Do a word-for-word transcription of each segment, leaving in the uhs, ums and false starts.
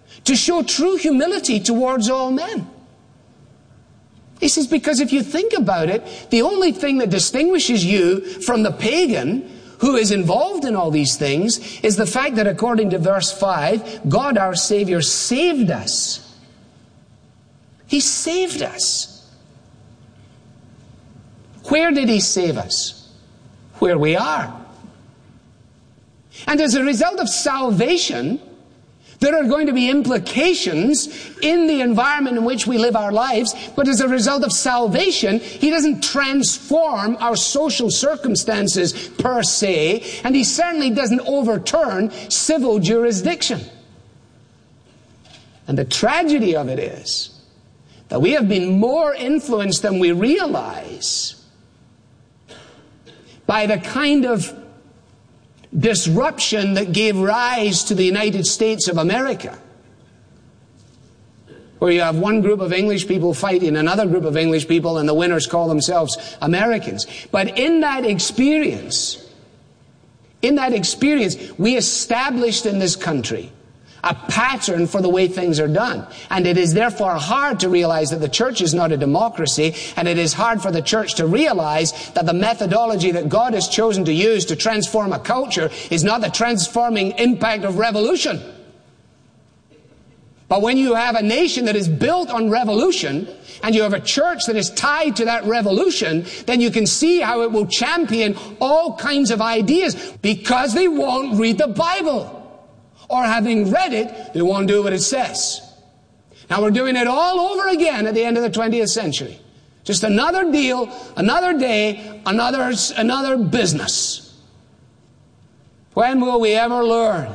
to show true humility towards all men. He says, because if you think about it, the only thing that distinguishes you from the pagan who is involved in all these things is the fact that according to verse five, God our Savior saved us. He saved us. Where did He save us? Where we are. And as a result of salvation, there are going to be implications in the environment in which we live our lives, but as a result of salvation, He doesn't transform our social circumstances per se, and He certainly doesn't overturn civil jurisdiction. And the tragedy of it is that we have been more influenced than we realize by the kind of disruption that gave rise to the United States of America, where you have one group of English people fighting another group of English people, and the winners call themselves Americans. But in that experience, in that experience, we established in this country a pattern for the way things are done. And it is therefore hard to realize that the church is not a democracy, and it is hard for the church to realize that the methodology that God has chosen to use to transform a culture is not the transforming impact of revolution. But when you have a nation that is built on revolution, and you have a church that is tied to that revolution, then you can see how it will champion all kinds of ideas, because they won't read the Bible. Or having read it, they won't do what it says. Now we're doing it all over again at the end of the twentieth century. Just another deal, another day, another, another business. When will we ever learn?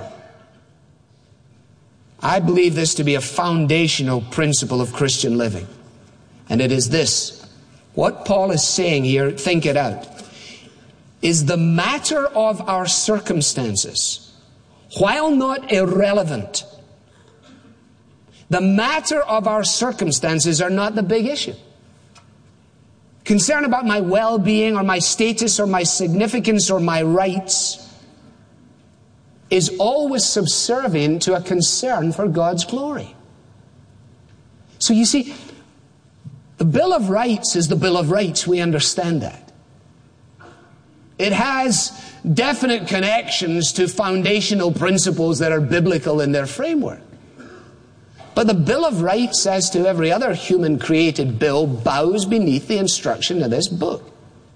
I believe this to be a foundational principle of Christian living. And it is this. What Paul is saying here, think it out, is the matter of our circumstances, while not irrelevant, the matter of our circumstances are not the big issue. Concern about my well-being or my status or my significance or my rights is always subservient to a concern for God's glory. So you see, the Bill of Rights is the Bill of Rights. We understand that. It has definite connections to foundational principles that are biblical in their framework. But the Bill of Rights, as to every other human created bill, bows beneath the instruction of this book.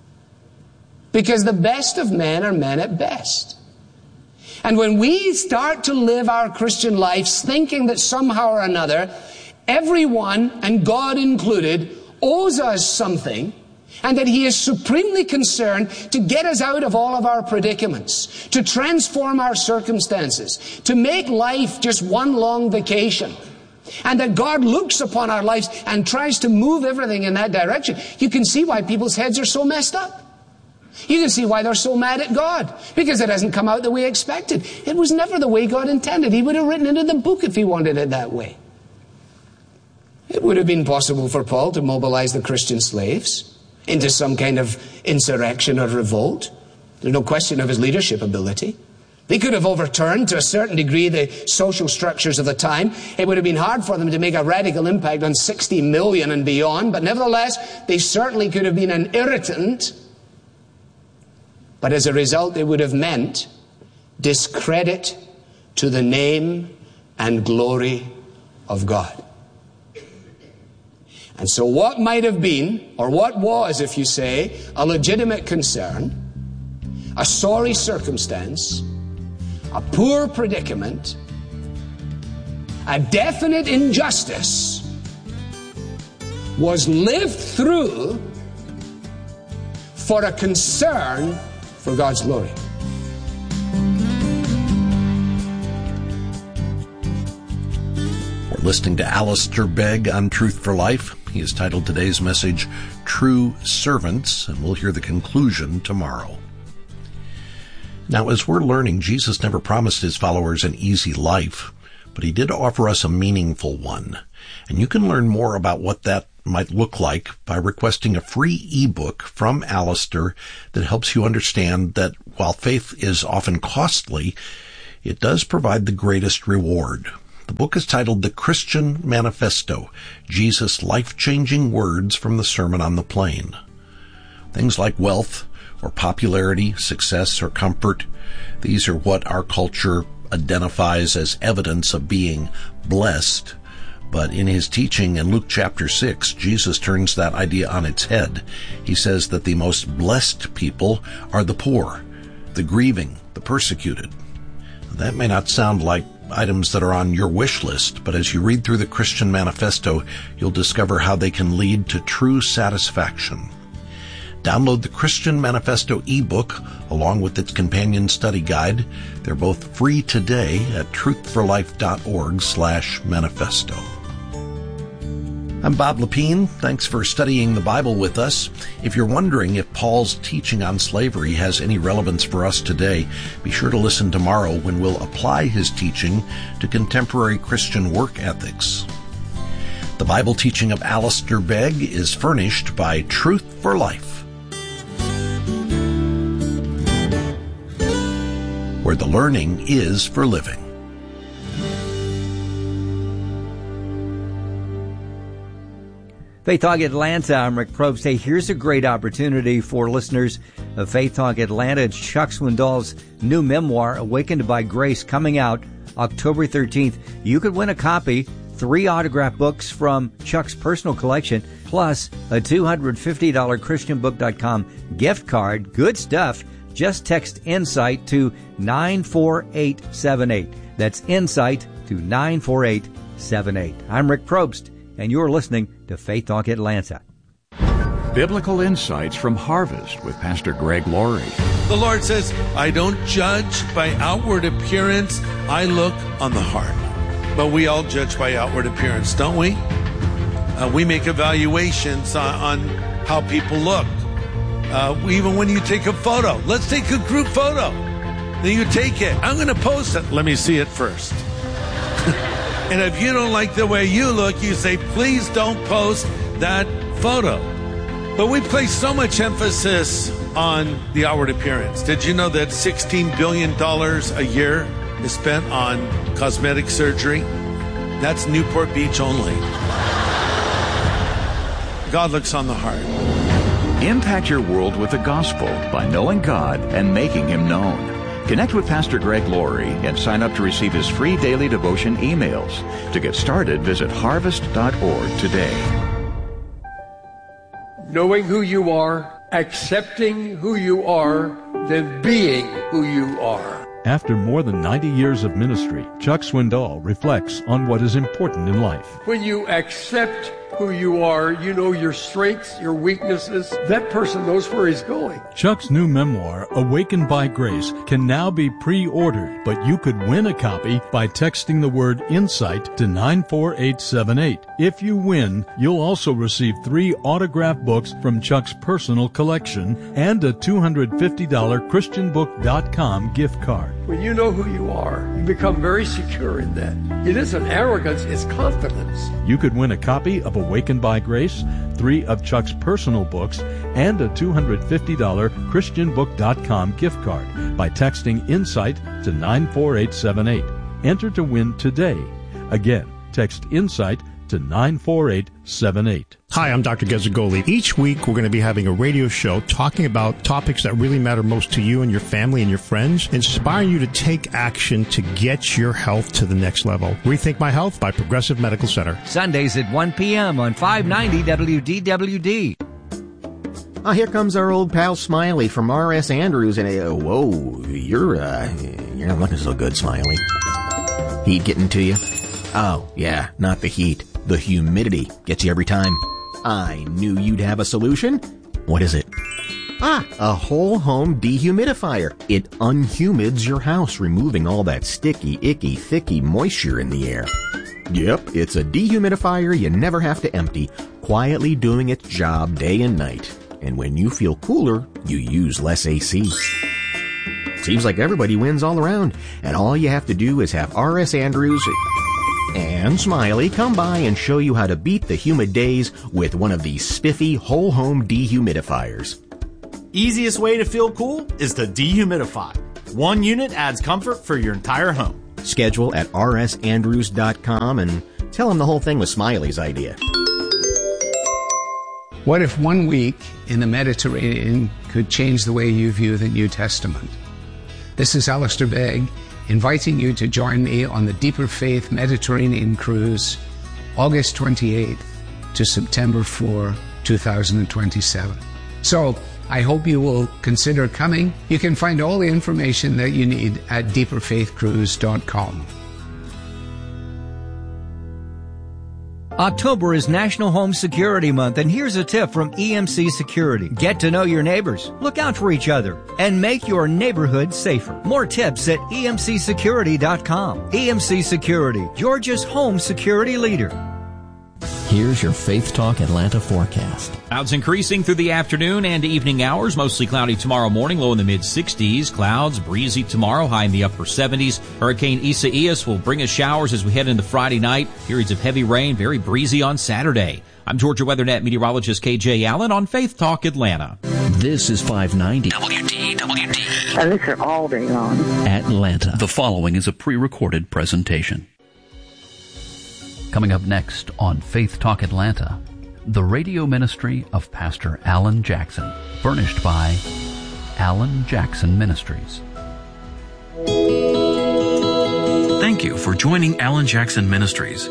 Because the best of men are men at best. And when we start to live our Christian lives thinking that somehow or another, everyone, and God included, owes us something, and that He is supremely concerned to get us out of all of our predicaments, to transform our circumstances, to make life just one long vacation, and that God looks upon our lives and tries to move everything in that direction, you can see why people's heads are so messed up. You can see why they're so mad at God, because it hasn't come out the way expected. It was never the way God intended. He would have written it in the book if He wanted it that way. It would have been possible for Paul to mobilize the Christian slaves into some kind of insurrection or revolt. There's no question of his leadership ability. They could have overturned, to a certain degree, the social structures of the time. It would have been hard for them to make a radical impact on sixty million and beyond, but nevertheless, they certainly could have been an irritant. But as a result, it would have meant discredit to the name and glory of God. And so what might have been, or what was, if you say, a legitimate concern, a sorry circumstance, a poor predicament, a definite injustice, was lived through for a concern for God's glory. We're listening to Alistair Begg on Truth for Life. He has titled today's message, True Servants, and we'll hear the conclusion tomorrow. Now, as we're learning, Jesus never promised His followers an easy life, but He did offer us a meaningful one. And you can learn more about what that might look like by requesting a free ebook from Alistair that helps you understand that while faith is often costly, it does provide the greatest reward. The book is titled The Christian Manifesto, Jesus' Life-Changing Words from the Sermon on the Plain. Things like wealth or popularity, success or comfort, these are what our culture identifies as evidence of being blessed. But in his teaching in Luke chapter six, Jesus turns that idea on its head. He says that the most blessed people are the poor, the grieving, the persecuted. That may not sound like items that are on your wish list, but as you read through the Christian Manifesto, you'll discover how they can lead to true satisfaction. Download the Christian Manifesto ebook along with its companion study guide. They're both free today at truthforlife.org slash manifesto. I'm Bob Lepine. Thanks for studying the Bible with us. If you're wondering if Paul's teaching on slavery has any relevance for us today, be sure to listen tomorrow when we'll apply his teaching to contemporary Christian work ethics. The Bible teaching of Alistair Begg is furnished by Truth for Life, where the learning is for living. Faith Talk Atlanta, I'm Rick Probst. Hey, here's a great opportunity for listeners of Faith Talk Atlanta. It's Chuck Swindoll's new memoir, Awakened by Grace, coming out October thirteenth. You could win a copy, three autographed books from Chuck's personal collection, plus a two hundred fifty dollars Christian book dot com gift card. Good stuff. Just text INSIGHT to nine four eight seven eight. That's INSIGHT to nine four eight seven eight. I'm Rick Probst, and you're listening to Faith Talk Atlanta. Biblical insights from Harvest with Pastor Greg Laurie. The Lord says, I don't judge by outward appearance, I look on the heart. But we all judge by outward appearance, don't we? Uh, we make evaluations on, on how people look. Uh, even when you take a photo, let's take a group photo. Then you take it. I'm going to post it. Let me see it first. And if you don't like the way you look, you say, please don't post that photo. But we place so much emphasis on the outward appearance. Did you know that sixteen billion dollars a year is spent on cosmetic surgery? That's Newport Beach only. God looks on the heart. Impact your world with the gospel by knowing God and making Him known. Connect with Pastor Greg Laurie and sign up to receive his free daily devotion emails. To get started, visit harvest dot org today. Knowing who you are, accepting who you are, then being who you are. After more than ninety years of ministry, Chuck Swindoll reflects on what is important in life. When you accept who you are, you know your strengths, your weaknesses. That person knows where he's going. Chuck's new memoir, Awakened by Grace, can now be pre-ordered, but you could win a copy by texting the word INSIGHT to nine four eight seven eight. If you win, you'll also receive three autographed books from Chuck's personal collection and a two hundred fifty dollars Christian book dot com gift card. When you know who you are, you become very secure in that. It isn't arrogance, it's confidence. You could win a copy of Awakened by Grace, three of Chuck's personal books, and a two hundred fifty dollars Christian book dot com gift card by texting INSIGHT to nine four eight seven eight. Enter to win today. Again, text INSIGHT to nine four eight seven eight. Hi, I'm Doctor Gezzagoli. Each week, we're going to be having a radio show talking about topics that really matter most to you and your family and your friends, inspiring you to take action to get your health to the next level. Rethink My Health by Progressive Medical Center. Sundays at one p.m. on five ninety W D W D. Oh, here comes our old pal Smiley from R S Andrews, and uh, whoa, you're uh, you're not looking so good, Smiley. Heat getting to you? Oh, yeah, not the heat. The humidity gets you every time. I knew you'd have a solution. What is it? Ah, a whole home dehumidifier. It unhumids your house, removing all that sticky, icky, thicky moisture in the air. Yep, it's a dehumidifier you never have to empty, quietly doing its job day and night. And when you feel cooler, you use less A C. Seems like everybody wins all around, and all you have to do is have R S Andrews and Smiley come by and show you how to beat the humid days with one of these spiffy whole home dehumidifiers. Easiest way to feel cool is to dehumidify. One unit adds comfort for your entire home. Schedule at r s andrews dot com and tell him the whole thing was Smiley's idea. What if one week in the Mediterranean could change the way you view the New Testament? This is Alistair Begg, inviting you to join me on the Deeper Faith Mediterranean Cruise, August twenty-eighth to September fourth, two thousand twenty-seven. So, I hope you will consider coming. You can find all the information that you need at deeper faith cruise dot com. October is National Home Security Month, and here's a tip from E M C Security. Get to know your neighbors, look out for each other, and make your neighborhood safer. More tips at E M C security dot com. E M C Security, Georgia's home security leader. Here's your Faith Talk Atlanta forecast. Clouds increasing through the afternoon and evening hours. Mostly cloudy tomorrow morning, low in the mid-sixties. Clouds, breezy tomorrow, high in the upper seventies. Hurricane Isaias will bring us showers as we head into Friday night. Periods of heavy rain, very breezy on Saturday. I'm Georgia WeatherNet meteorologist K J Allen on Faith Talk Atlanta. This is five ninety W D W D. I listen all day long. Atlanta. The following is a pre-recorded presentation. Coming up next on Faith Talk Atlanta, the radio ministry of Pastor Alan Jackson, furnished by Alan Jackson Ministries. Thank you for joining Alan Jackson Ministries.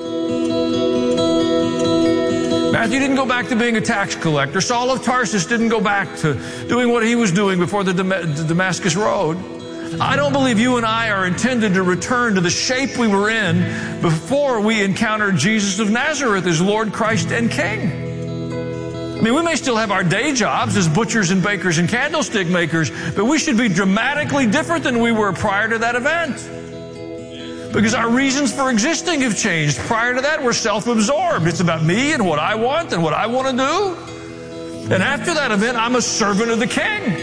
Matthew didn't go back to being a tax collector. Saul of Tarsus didn't go back to doing what he was doing before the Damascus Road. I don't believe you and I are intended to return to the shape we were in before we encountered Jesus of Nazareth as Lord, Christ, and King. I mean, we may still have our day jobs as butchers and bakers and candlestick makers, but we should be dramatically different than we were prior to that event. Because our reasons for existing have changed. Prior to that, we're self-absorbed. It's about me and what I want and what I want to do. And after that event, I'm a servant of the King.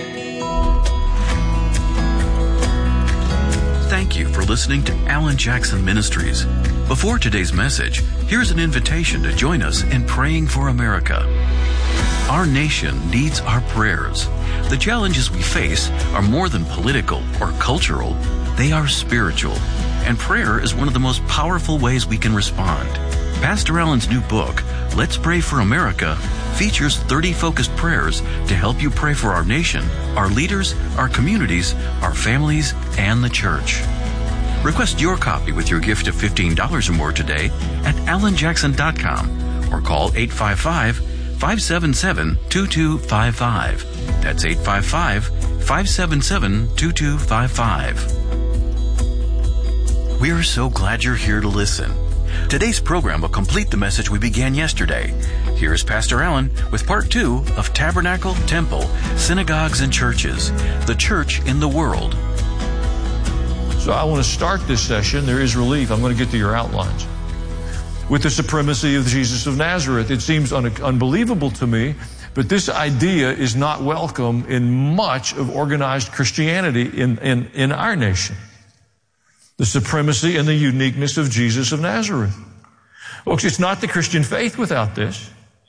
Thank you for listening to Alan Jackson Ministries. Before today's message, here's an invitation to join us in praying for America. Our nation needs our prayers. The challenges we face are more than political or cultural. They are spiritual. And prayer is one of the most powerful ways we can respond. Pastor Allen's new book, Let's Pray for America, features thirty focused prayers to help you pray for our nation, our leaders, our communities, our families, and the church. Request your copy with your gift of fifteen dollars or more today at alan jackson dot com or call eight five five, five seven seven, two two five five. That's eight five five, five seven seven, two two five five. We're so glad you're here to listen. Today's program will complete the message we began yesterday. Here's Pastor Allen with part two of Tabernacle, Temple, Synagogues, and Churches, the Church in the World. So I want to start this session. There is relief. I'm going to get to your outlines. With the supremacy of Jesus of Nazareth, it seems un- unbelievable to me, but this idea is not welcome in much of organized Christianity in, in, in our nation. The supremacy and the uniqueness of Jesus of Nazareth. Folks, it's not the Christian faith without this.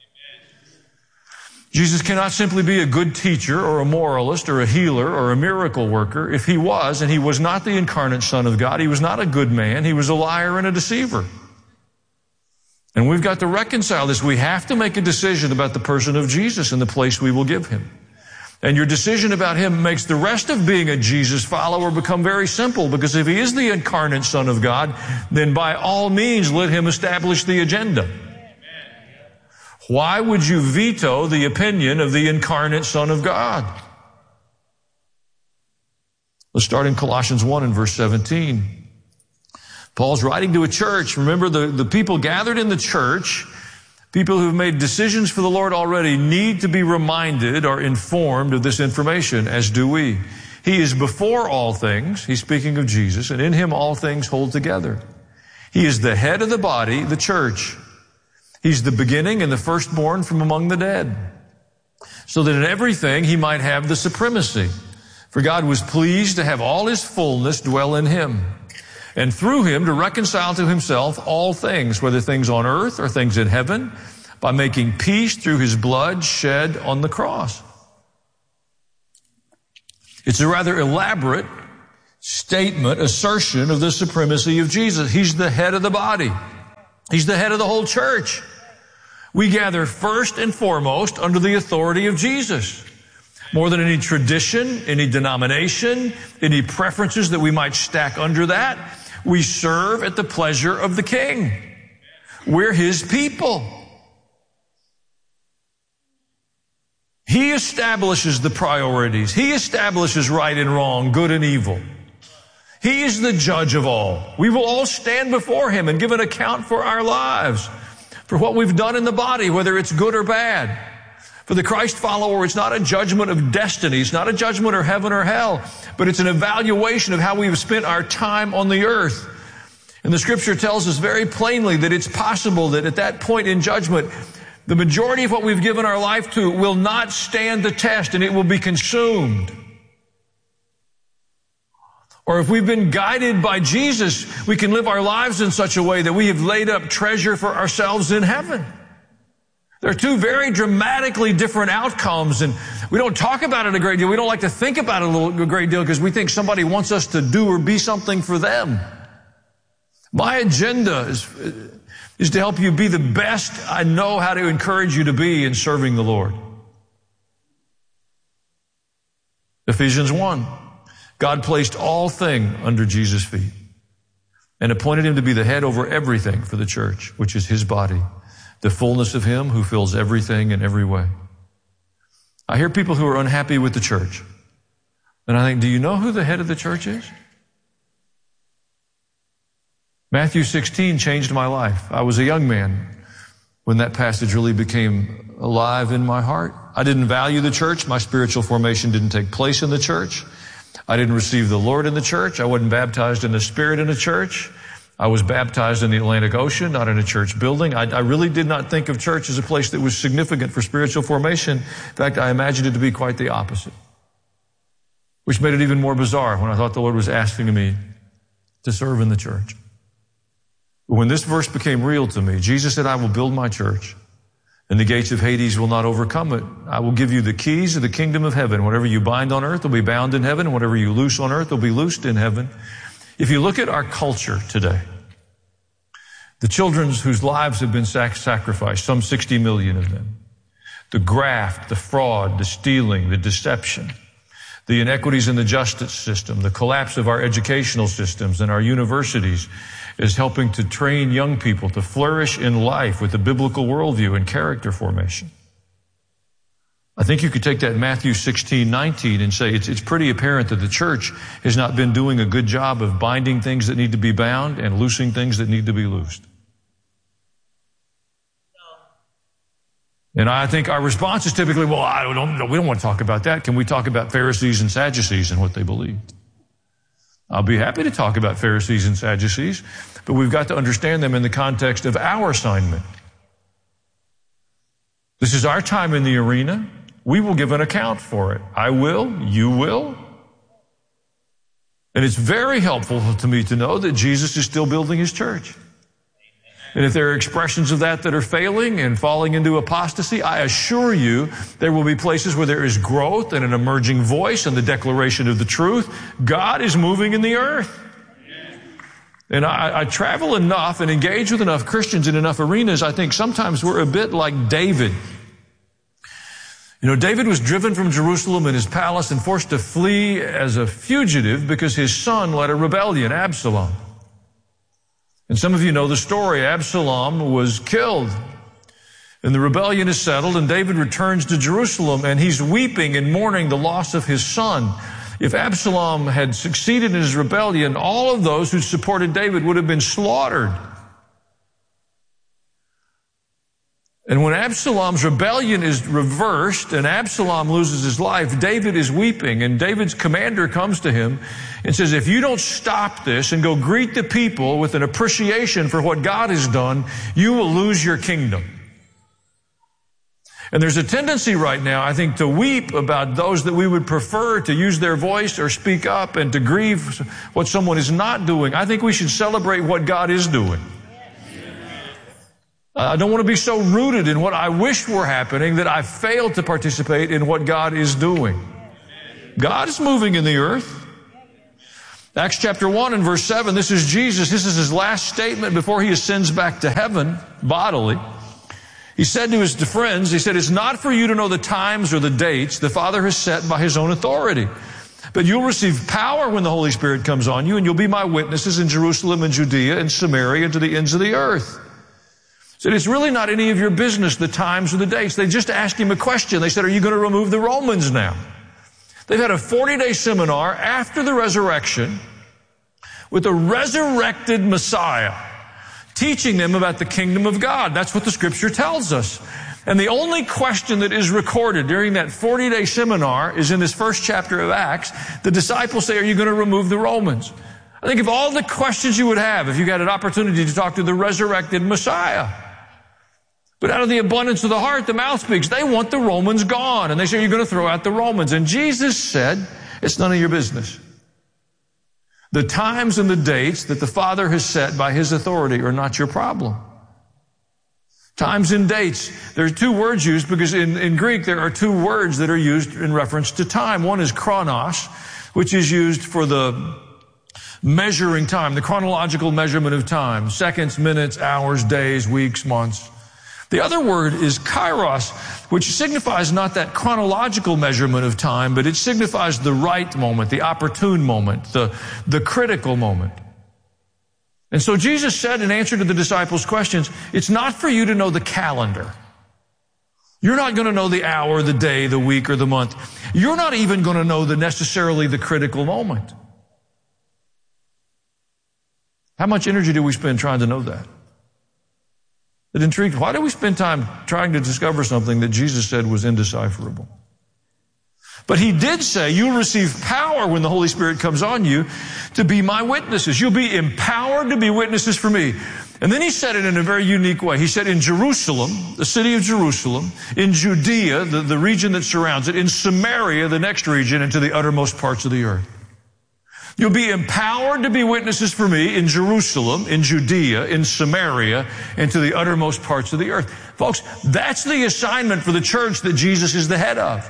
Jesus cannot simply be a good teacher or a moralist or a healer or a miracle worker. If he was, and he was not the incarnate Son of God, he was not a good man, he was a liar and a deceiver. And we've got to reconcile this. We have to make a decision about the person of Jesus and the place we will give him. And your decision about him makes the rest of being a Jesus follower become very simple, because if he is the incarnate Son of God, then by all means let him establish the agenda. Why would you veto the opinion of the incarnate Son of God? Let's start in Colossians one and verse seventeen. Paul's writing to a church. Remember, the, the people gathered in the church, people who've made decisions for the Lord already, need to be reminded or informed of this information, as do we. He is before all things. He's speaking of Jesus, and in him all things hold together. He is the head of the body, the church. He's the beginning and the firstborn from among the dead, so that in everything he might have the supremacy. For God was pleased to have all his fullness dwell in him, and through him to reconcile to himself all things, whether things on earth or things in heaven, by making peace through his blood shed on the cross. It's a rather elaborate statement, assertion of the supremacy of Jesus. He's the head of the body. He's the head of the whole church. We gather first and foremost under the authority of Jesus. More than any tradition, any denomination, any preferences that we might stack under that, we serve at the pleasure of the King. We're His people. He establishes the priorities. He establishes right and wrong, good and evil. He is the judge of all. We will all stand before Him and give an account for our lives, for what we've done in the body, whether it's good or bad. For the Christ follower, it's not a judgment of destiny. It's not a judgment of heaven or hell, but it's an evaluation of how we've spent our time on the earth. And the Scripture tells us very plainly that it's possible that at that point in judgment, the majority of what we've given our life to will not stand the test and it will be consumed. Or if we've been guided by Jesus, we can live our lives in such a way that we have laid up treasure for ourselves in heaven. There are two very dramatically different outcomes, and we don't talk about it a great deal. We don't like to think about it a, little, a great deal because we think somebody wants us to do or be something for them. My agenda is, is to help you be the best I know how to encourage you to be in serving the Lord. Ephesians one. God placed all things under Jesus' feet and appointed Him to be the head over everything for the church, which is His body, the fullness of Him who fills everything in every way. I hear people who are unhappy with the church. And I think, do you know who the head of the church is? Matthew sixteen changed my life. I was a young man when that passage really became alive in my heart. I didn't value the church. My spiritual formation didn't take place in the church. I didn't receive the Lord in the church. I wasn't baptized in the Spirit in the church. I was baptized in the Atlantic Ocean, not in a church building. I, I really did not think of church as a place that was significant for spiritual formation. In fact, I imagined it to be quite the opposite, which made it even more bizarre when I thought the Lord was asking me to serve in the church. But when this verse became real to me, Jesus said, I will build my church, and the gates of Hades will not overcome it. I will give you the keys of the kingdom of heaven. Whatever you bind on earth will be bound in heaven. Whatever you loose on earth will be loosed in heaven. If you look at our culture today, the children whose lives have been sac- sacrificed, some sixty million of them, the graft, the fraud, the stealing, the deception, the inequities in the justice system, the collapse of our educational systems and our universities is helping to train young people to flourish in life with a biblical worldview and character formation. I think you could take that Matthew sixteen nineteen and say it's, it's pretty apparent that the church has not been doing a good job of binding things that need to be bound and loosing things that need to be loosed. And I think our response is typically, well, I don't know, we don't want to talk about that. Can we talk about Pharisees and Sadducees and what they believed? I'll be happy to talk about Pharisees and Sadducees, but we've got to understand them in the context of our assignment. This is our time in the arena. We will give an account for it. I will. You will. And it's very helpful to me to know that Jesus is still building His church. And if there are expressions of that that are failing and falling into apostasy, I assure you there will be places where there is growth and an emerging voice and the declaration of the truth. God is moving in the earth. And I, I travel enough and engage with enough Christians in enough arenas, I think sometimes we're a bit like David. You know, David was driven from Jerusalem in his palace and forced to flee as a fugitive because his son led a rebellion, Absalom. And some of you know the story. Absalom was killed. And the rebellion is settled, and David returns to Jerusalem, and he's weeping and mourning the loss of his son. If Absalom had succeeded in his rebellion, all of those who supported David would have been slaughtered. And when Absalom's rebellion is reversed and Absalom loses his life, David is weeping, and David's commander comes to him and says, if you don't stop this and go greet the people with an appreciation for what God has done, you will lose your kingdom. And there's a tendency right now, I think, to weep about those that we would prefer to use their voice or speak up and to grieve what someone is not doing. I think we should celebrate what God is doing. I don't want to be so rooted in what I wish were happening that I fail to participate in what God is doing. God is moving in the earth. Acts chapter one and verse seven, this is Jesus. This is his last statement before he ascends back to heaven bodily. He said to his friends, he said, it's not for you to know the times or the dates the Father has set by his own authority. But you'll receive power when the Holy Spirit comes on you, and you'll be my witnesses in Jerusalem and Judea and Samaria and to the ends of the earth. He said, it's really not any of your business, the times or the dates. They just asked him a question. They said, are you going to remove the Romans now? They've had a forty-day seminar after the resurrection with a resurrected Messiah, teaching them about the kingdom of God. That's what the Scripture tells us. And the only question that is recorded during that forty-day seminar is in this first chapter of Acts. The disciples say, are you going to remove the Romans? I think of all the questions you would have if you got an opportunity to talk to the resurrected Messiah. But out of the abundance of the heart, the mouth speaks. They want the Romans gone. And they say, you're going to throw out the Romans. And Jesus said, it's none of your business. The times and the dates that the Father has set by his authority are not your problem. Times and dates. There are two words used because in, in Greek there are two words that are used in reference to time. One is chronos, which is used for the measuring time, the chronological measurement of time. Seconds, minutes, hours, days, weeks, months. The other word is kairos, which signifies not that chronological measurement of time, but it signifies the right moment, the opportune moment, the, the critical moment. And so Jesus said in answer to the disciples' questions, it's not for you to know the calendar. You're not going to know the hour, the day, the week, or the month. You're not even going to know the necessarily the critical moment. How much energy do we spend trying to know that? It intrigued. Why do we spend time trying to discover something that Jesus said was indecipherable? But he did say, you'll receive power when the Holy Spirit comes on you to be my witnesses. You'll be empowered to be witnesses for me. And then he said it in a very unique way. He said in Jerusalem, the city of Jerusalem, in Judea, the, the region that surrounds it, in Samaria, the next region, and to the uttermost parts of the earth. You'll be empowered to be witnesses for me in Jerusalem, in Judea, in Samaria, and to the uttermost parts of the earth. Folks, that's the assignment for the church that Jesus is the head of.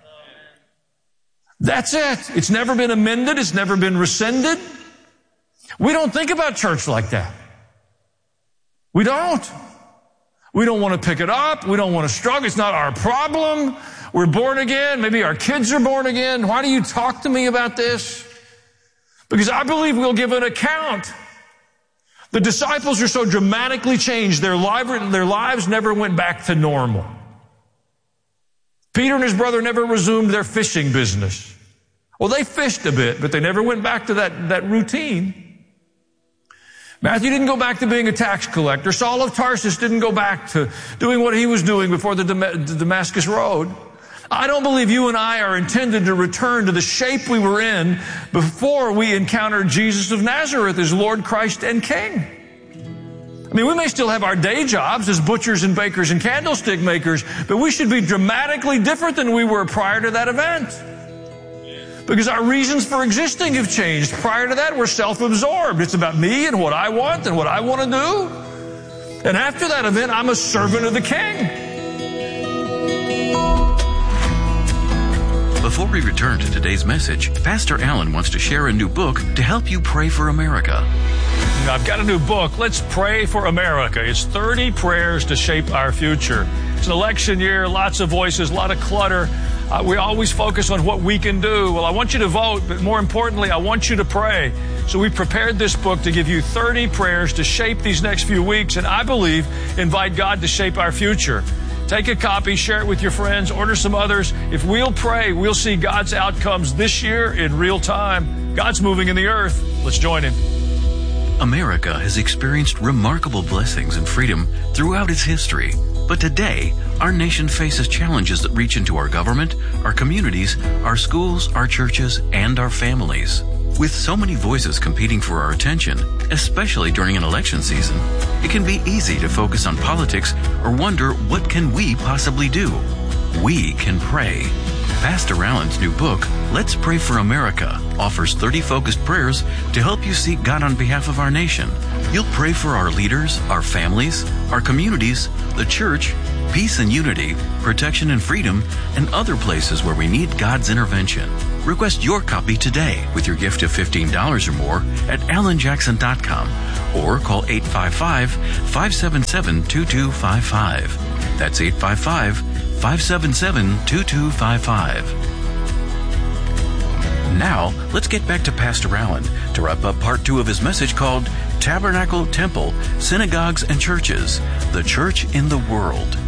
That's it. It's never been amended. It's never been rescinded. We don't think about church like that. We don't. We don't want to pick it up. We don't want to struggle. It's not our problem. We're born again. Maybe our kids are born again. Why do you talk to me about this? Because I believe we'll give an account. The disciples are so dramatically changed. Their, life, their lives never went back to normal. Peter and his brother never resumed their fishing business. Well, they fished a bit, but they never went back to that, that routine. Matthew didn't go back to being a tax collector. Saul of Tarsus didn't go back to doing what he was doing before the Damascus Road. I don't believe you and I are intended to return to the shape we were in before we encountered Jesus of Nazareth as Lord, Christ, and King. I mean, we may still have our day jobs as butchers and bakers and candlestick makers, but we should be dramatically different than we were prior to that event. Because our reasons for existing have changed. Prior to that, we're self-absorbed. It's about me and what I want and what I want to do. And after that event, I'm a servant of the King. Before we return to today's message, Pastor Allen wants to share a new book to help you pray for America. I've got a new book, Let's Pray for America. It's thirty prayers to shape our future. It's an election year, lots of voices, a lot of clutter. Uh, we always focus on what we can do. Well, I want you to vote, but more importantly, I want you to pray. So we prepared this book to give you thirty prayers to shape these next few weeks, and I believe invite God to shape our future. Take a copy, share it with your friends, order some others. If we'll pray, we'll see God's outcomes this year in real time. God's moving in the earth. Let's join Him. America has experienced remarkable blessings and freedom throughout its history. But today, our nation faces challenges that reach into our government, our communities, our schools, our churches, and our families. With so many voices competing for our attention, especially during an election season, it can be easy to focus on politics or wonder, what can we possibly do? We can pray. Pastor Allen's new book, Let's Pray for America, offers thirty focused prayers to help you seek God on behalf of our nation, You'll pray for our leaders, our families, our communities, the church, peace and unity, protection and freedom, and other places where we need God's intervention. Request your copy today with your gift of fifteen dollars or more at alan jackson dot com or call eight five five, five seven seven, two two five five. That's eight five five, five seven seven, two two five five. Now, let's get back to Pastor Allen to wrap up part two of his message called Tabernacle, Temple, Synagogues, and Churches, the Church in the World.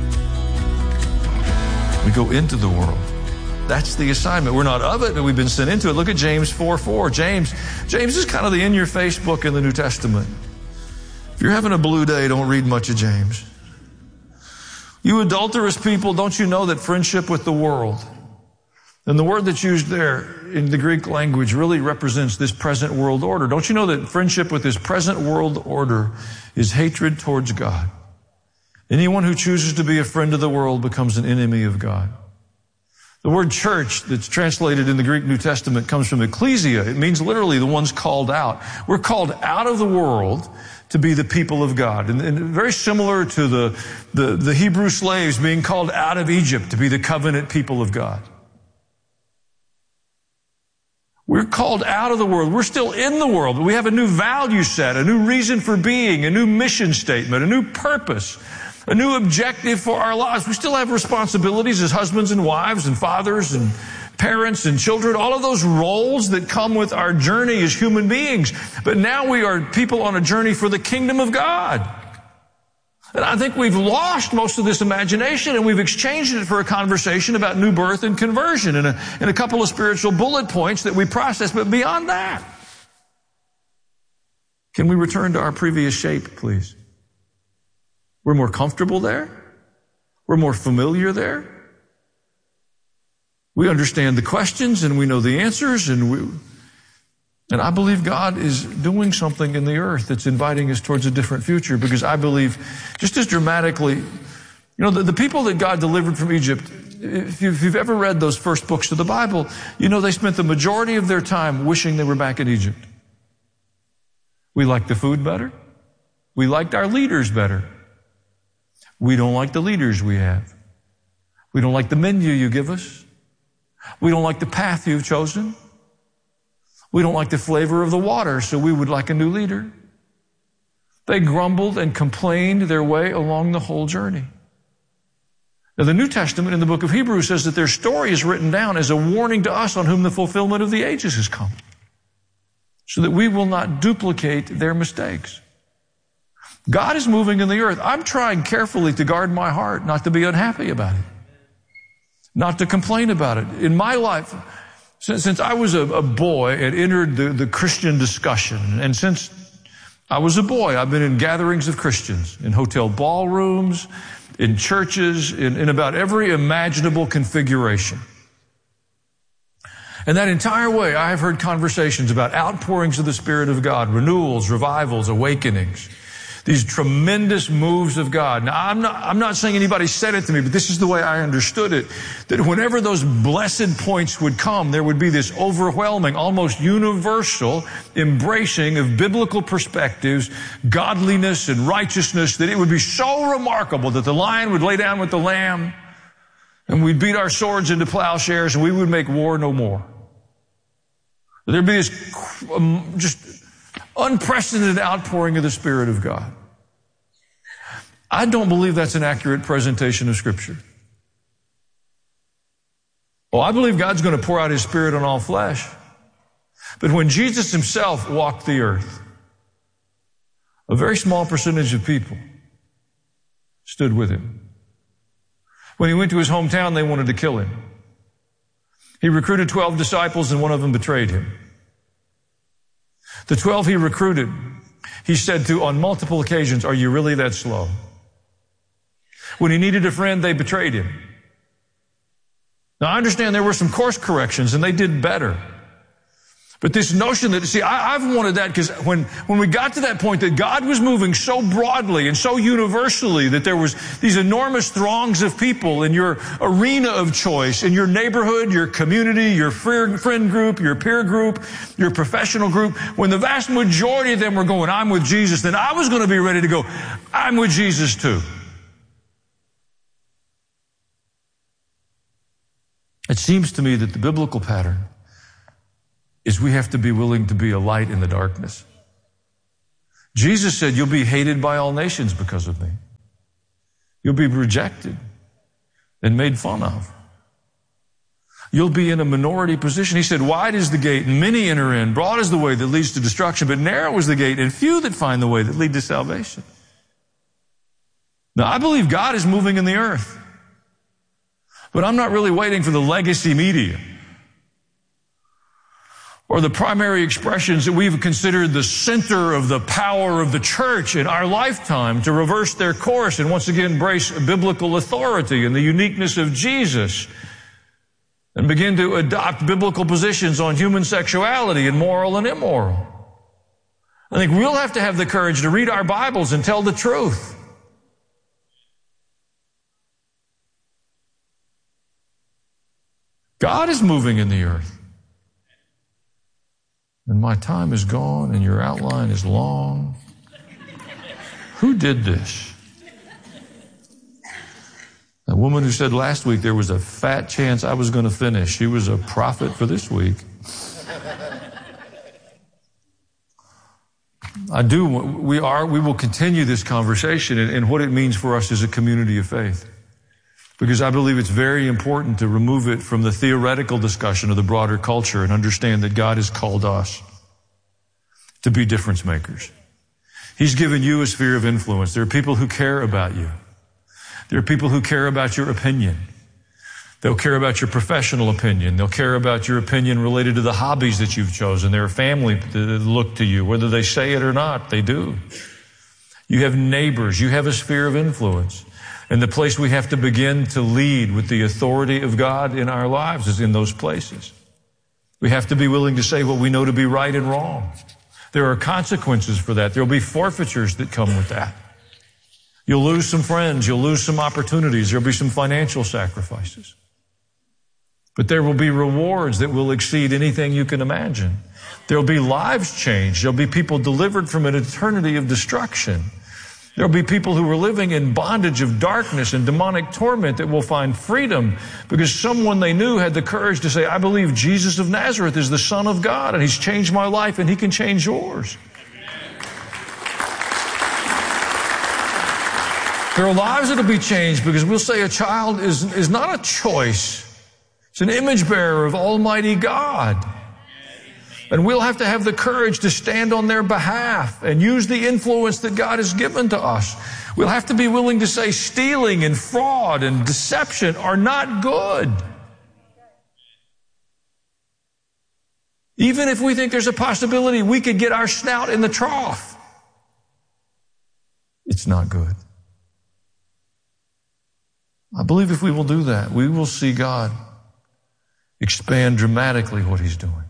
We go into the world. That's the assignment. We're not of it, but we've been sent into it. Look at James four four. James, James is kind of the in-your-face book in the New Testament. If you're having a blue day, don't read much of James. You adulterous people, don't you know that friendship with the world, and the word that's used there in the Greek language really represents this present world order. Don't you know that friendship with this present world order is hatred towards God? Anyone who chooses to be a friend of the world becomes an enemy of God. The word church that's translated in the Greek New Testament comes from ecclesia. It means literally the ones called out. We're called out of the world to be the people of God. And, and very similar to the, the, the Hebrew slaves being called out of Egypt to be the covenant people of God. We're called out of the world. We're still in the world, but we have a new value set, a new reason for being, a new mission statement, a new purpose, a new objective for our lives. We still have responsibilities as husbands and wives and fathers and parents and children, all of those roles that come with our journey as human beings. But now we are people on a journey for the kingdom of God. And I think we've lost most of this imagination, and we've exchanged it for a conversation about new birth and conversion and a, and a couple of spiritual bullet points that we process. But beyond that, can we return to our previous shape, please? We're more comfortable there. We're more familiar there. We understand the questions and we know the answers, and we, and I believe God is doing something in the earth that's inviting us towards a different future, because I believe just as dramatically, you know, the, the people that God delivered from Egypt, if you've, if you've ever read those first books of the Bible, you know they spent the majority of their time wishing they were back in Egypt. We liked the food better. We liked our leaders better. We don't like the leaders we have. We don't like the menu you give us. We don't like the path you've chosen. We don't like the flavor of the water, so we would like a new leader. They grumbled and complained their way along the whole journey. Now, the New Testament in the book of Hebrews says that their story is written down as a warning to us on whom the fulfillment of the ages has come, so that we will not duplicate their mistakes. God is moving in the earth. I'm trying carefully to guard my heart, not to be unhappy about it, not to complain about it. In my life, since, since I was a, a boy and entered the, the Christian discussion, and since I was a boy, I've been in gatherings of Christians, in hotel ballrooms, in churches, in, in about every imaginable configuration. And that entire way, I have heard conversations about outpourings of the Spirit of God, renewals, revivals, awakenings. These tremendous moves of God. Now, I'm not, I'm not saying anybody said it to me, but this is the way I understood it. That whenever those blessed points would come, there would be this overwhelming, almost universal embracing of biblical perspectives, godliness and righteousness, that it would be so remarkable that the lion would lay down with the lamb, and we'd beat our swords into plowshares, and we would make war no more. There'd be this um, just unprecedented outpouring of the Spirit of God. I don't believe that's an accurate presentation of Scripture. Well, I believe God's going to pour out His Spirit on all flesh. But when Jesus Himself walked the earth, a very small percentage of people stood with Him. When He went to His hometown, they wanted to kill Him. He recruited twelve disciples, and one of them betrayed Him. The twelve He recruited, He said to on multiple occasions, "Are you really that slow?" When He needed a friend, they betrayed Him. Now, I understand there were some course corrections, and they did better. But this notion that, see, I, I've wanted that because when, when we got to that point that God was moving so broadly and so universally that there was these enormous throngs of people in your arena of choice, in your neighborhood, your community, your friend group, your peer group, your professional group, when the vast majority of them were going, I'm with Jesus, then I was going to be ready to go, I'm with Jesus too. It seems to me that the biblical pattern is we have to be willing to be a light in the darkness. Jesus said, you'll be hated by all nations because of me. You'll be rejected and made fun of. You'll be in a minority position. He said, wide is the gate, and many enter in. Broad is the way that leads to destruction, but narrow is the gate, and few that find the way that lead to salvation. Now, I believe God is moving in the earth, but I'm not really waiting for the legacy media or the primary expressions that we've considered the center of the power of the church in our lifetime to reverse their course and once again embrace biblical authority and the uniqueness of Jesus and begin to adopt biblical positions on human sexuality and moral and immoral. I think we'll have to have the courage to read our Bibles and tell the truth. God is moving in the earth. And my time is gone and your outline is long. Who did this? A woman who said last week there was a fat chance I was going to finish. She was a prophet for this week. I do, we are, we will continue this conversation and, and what it means for us as a community of faith. Because I believe it's very important to remove it from the theoretical discussion of the broader culture and understand that God has called us to be difference makers. He's given you a sphere of influence. There are people who care about you. There are people who care about your opinion. They'll care about your professional opinion. They'll care about your opinion related to the hobbies that you've chosen. There are family that look to you. Whether they say it or not, they do. You have neighbors. You have a sphere of influence. And the place we have to begin to lead with the authority of God in our lives is in those places. We have to be willing to say what we know to be right and wrong. There are consequences for that. There will be forfeitures that come with that. You'll lose some friends. You'll lose some opportunities. There'll be some financial sacrifices. But there will be rewards that will exceed anything you can imagine. There'll be lives changed. There'll be people delivered from an eternity of destruction. There'll be people who were living in bondage of darkness and demonic torment that will find freedom because someone they knew had the courage to say, I believe Jesus of Nazareth is the Son of God and He's changed my life and He can change yours. There are lives that will be changed because we'll say a child is, is not a choice. It's an image bearer of Almighty God. And we'll have to have the courage to stand on their behalf and use the influence that God has given to us. We'll have to be willing to say stealing and fraud and deception are not good. Even if we think there's a possibility we could get our snout in the trough, it's not good. I believe if we will do that, we will see God expand dramatically what He's doing.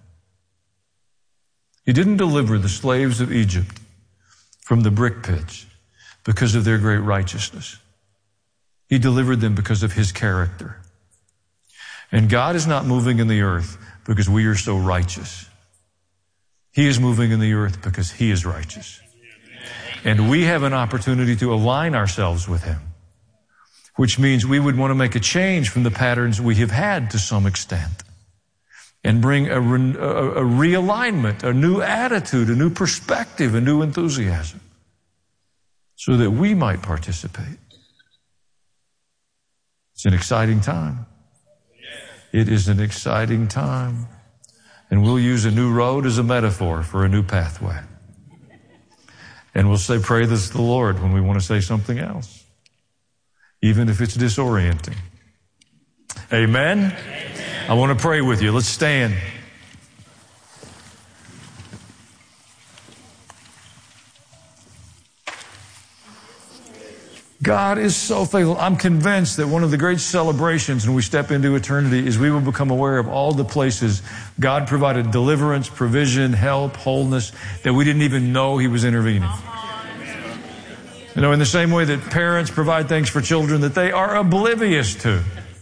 He didn't deliver the slaves of Egypt from the brick pits because of their great righteousness. He delivered them because of His character. And God is not moving in the earth because we are so righteous. He is moving in the earth because He is righteous. And we have an opportunity to align ourselves with Him, which means we would want to make a change from the patterns we have had to some extent and bring a, re- a, a realignment, a new attitude, a new perspective, a new enthusiasm so that we might participate. It's an exciting time. It is an exciting time. And we'll use a new road as a metaphor for a new pathway. And we'll say, praise the Lord when we want to say something else, even if it's disorienting. Amen? Amen. I want to pray with you. Let's stand. God is so faithful. I'm convinced that one of the great celebrations when we step into eternity is we will become aware of all the places God provided deliverance, provision, help, wholeness, that we didn't even know He was intervening. You know, in the same way that parents provide things for children that they are oblivious to.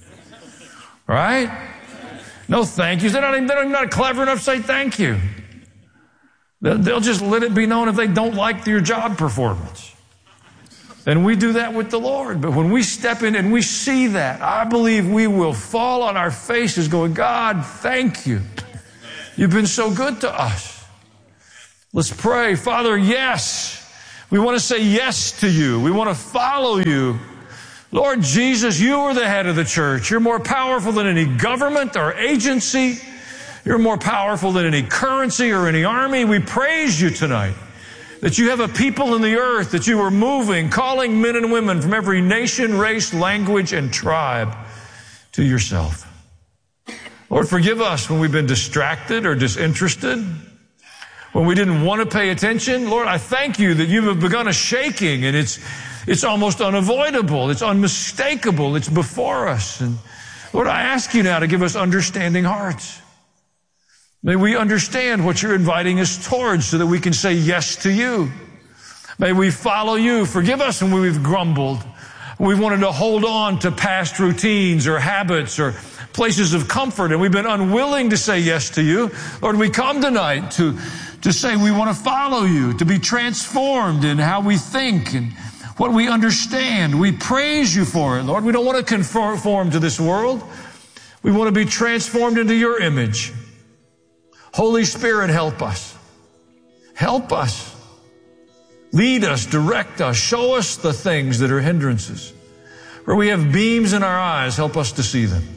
Right? No thank yous. They're not even, they're not clever enough to say thank you. They'll just let it be known if they don't like your job performance. And we do that with the Lord. But when we step in and we see that, I believe we will fall on our faces going, God, thank you. You've been so good to us. Let's pray. Father, yes. We want to say yes to you. We want to follow you. Lord Jesus, you are the head of the church. You're more powerful than any government or agency. You're more powerful than any currency or any army. We praise you tonight that you have a people in the earth, that you are moving, calling men and women from every nation, race, language, and tribe to yourself. Lord, forgive us when we've been distracted or disinterested, when we didn't want to pay attention. Lord, I thank you that you have begun a shaking, and it's it's almost unavoidable. It's unmistakable. It's before us. And Lord, I ask you now to give us understanding hearts. May we understand what you're inviting us towards so that we can say yes to you. May we follow you. Forgive us when we've grumbled. We've wanted to hold on to past routines or habits or places of comfort, and we've been unwilling to say yes to you. Lord, we come tonight to, to say we want to follow you, to be transformed in how we think and what we understand. We praise you for it, Lord. We don't want to conform to this world. We want to be transformed into your image. Holy Spirit, help us. Help us. Lead us, direct us, show us the things that are hindrances. Where we have beams in our eyes, help us to see them.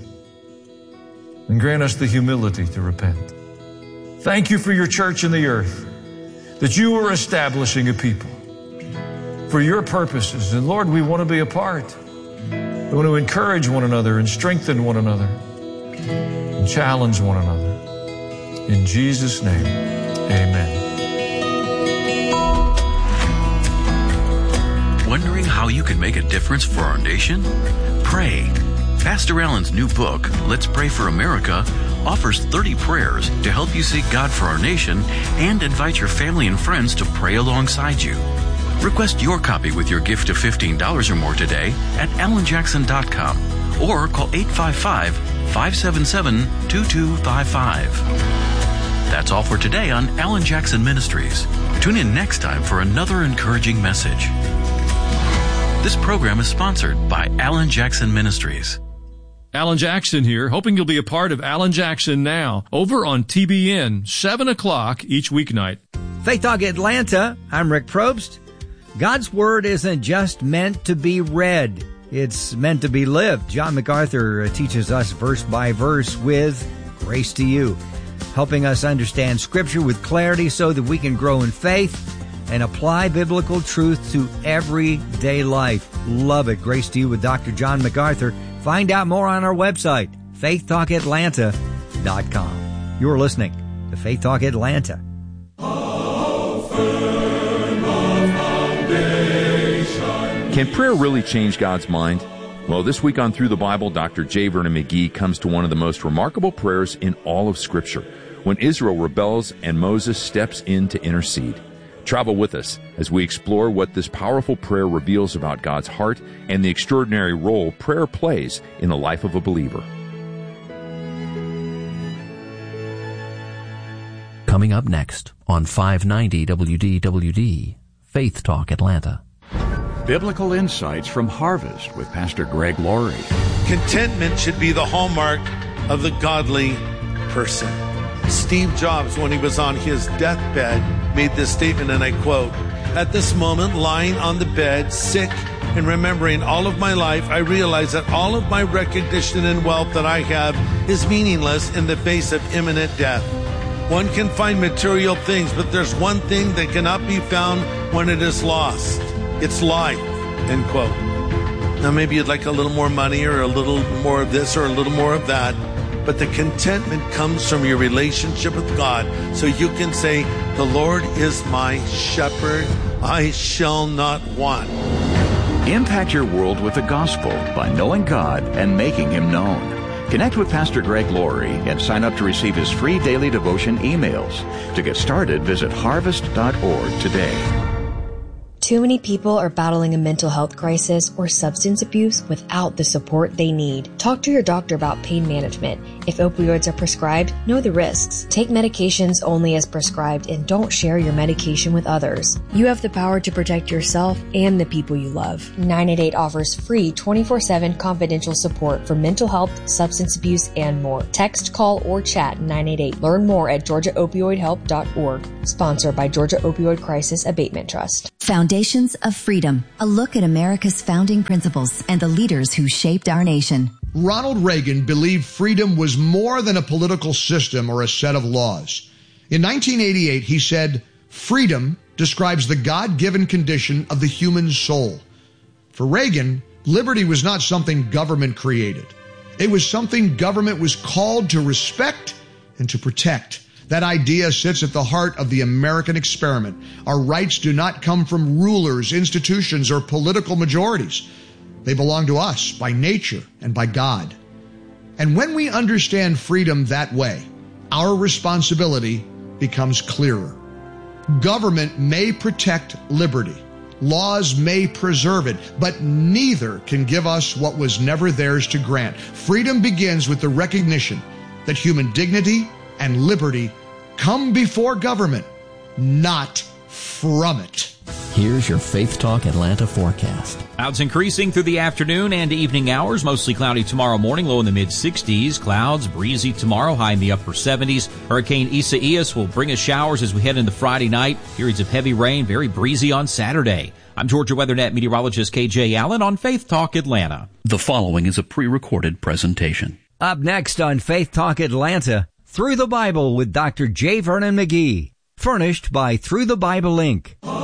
And grant us the humility to repent. Thank you for your church in the earth, that you are establishing a people for your purposes. And Lord, we want to be a part. We want to encourage one another and strengthen one another and challenge one another. In Jesus' name, amen. Wondering how you can make a difference for our nation? Pray. Pastor Allen's new book, Let's Pray for America, offers thirty prayers to help you seek God for our nation and invite your family and friends to pray alongside you. Request your copy with your gift of fifteen dollars or more today at alan jackson dot com or call eight five five, five seven seven, two two five five. That's all for today on Alan Jackson Ministries. Tune in next time for another encouraging message. This program is sponsored by Alan Jackson Ministries. Alan Jackson here, hoping you'll be a part of Alan Jackson Now, over on T B N, seven o'clock each weeknight. Faith Talk Atlanta, I'm Rick Probst. God's Word isn't just meant to be read, it's meant to be lived. John MacArthur teaches us verse by verse with Grace to You, helping us understand Scripture with clarity so that we can grow in faith and apply biblical truth to everyday life. Love it. Grace to You with Doctor John MacArthur. Find out more on our website, faith talk atlanta dot com. You're listening to Faith Talk Atlanta. Can prayer really change God's mind? Well, this week on Through the Bible, Doctor J. Vernon McGee comes to one of the most remarkable prayers in all of Scripture, when Israel rebels and Moses steps in to intercede. Travel with us as we explore what this powerful prayer reveals about God's heart and the extraordinary role prayer plays in the life of a believer. Coming up next on five ninety W D W D, Faith Talk Atlanta. Biblical Insights from Harvest with Pastor Greg Laurie. Contentment should be the hallmark of the godly person. Steve Jobs, when he was on his deathbed, made this statement, and I quote, "At this moment, lying on the bed, sick and remembering all of my life, I realize that all of my recognition and wealth that I have is meaningless in the face of imminent death. One can find material things, but there's one thing that cannot be found when it is lost. It's life," end quote. Now maybe you'd like a little more money or a little more of this or a little more of that, but the contentment comes from your relationship with God, so you can say, "The Lord is my shepherd, I shall not want." Impact your world with the gospel by knowing God and making Him known. Connect with Pastor Greg Laurie and sign up to receive his free daily devotion emails. To get started, visit harvest dot org today. Too many people are battling a mental health crisis or substance abuse without the support they need. Talk to your doctor about pain management. If opioids are prescribed, know the risks. Take medications only as prescribed and don't share your medication with others. You have the power to protect yourself and the people you love. nine eight eight offers free twenty-four seven confidential support for mental health, substance abuse, and more. Text, call, or chat nine eight eight. Learn more at georgia opioid help dot org. Sponsored by Georgia Opioid Crisis Abatement Trust. Foundations of Freedom, a look at America's founding principles and the leaders who shaped our nation. Ronald Reagan believed freedom was more than a political system or a set of laws. In nineteen eighty-eight, he said, "Freedom describes the God-given condition of the human soul." For Reagan, liberty was not something government created. It was something government was called to respect and to protect. That idea sits at the heart of the American experiment. Our rights do not come from rulers, institutions, or political majorities. They belong to us by nature and by God. And when we understand freedom that way, our responsibility becomes clearer. Government may protect liberty. Laws may preserve it, but neither can give us what was never theirs to grant. Freedom begins with the recognition that human dignity and liberty come before government, not from it. Here's your Faith Talk Atlanta forecast. Clouds increasing through the afternoon and evening hours. Mostly cloudy tomorrow morning, low in the mid-sixties. Clouds breezy tomorrow, high in the upper seventies. Hurricane Isaias will bring us showers as we head into Friday night. Periods of heavy rain, very breezy on Saturday. I'm Georgia WeatherNet meteorologist K J Allen on Faith Talk Atlanta. The following is a pre-recorded presentation. Up next on Faith Talk Atlanta, Through the Bible with Doctor J. Vernon McGee. Furnished by Through the Bible Incorporated.